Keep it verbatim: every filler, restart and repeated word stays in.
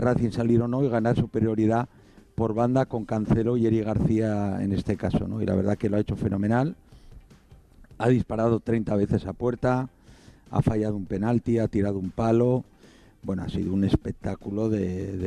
Racing salir o no y ganar superioridad por banda con Cancelo y Eric García en este caso, ¿no? Y la verdad que lo ha hecho fenomenal. Ha disparado treinta veces a puerta, ha fallado un penalti, ha tirado un palo. Bueno, ha sido un espectáculo de, de